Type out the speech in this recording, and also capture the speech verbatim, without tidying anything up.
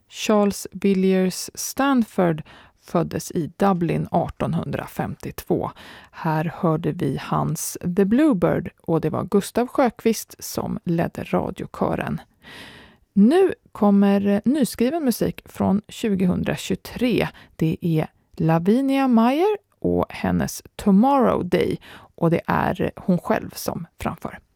Charles Villiers Stanford föddes i Dublin arton femtiotvå. Här hörde vi hans The Bluebird och det var Gustav Sjöqvist som ledde radiokören. Nu kommer nyskriven musik från tjugohundratjugotre. Det är Lavinia Meyer och hennes Tomorrow Day och det är hon själv som framför.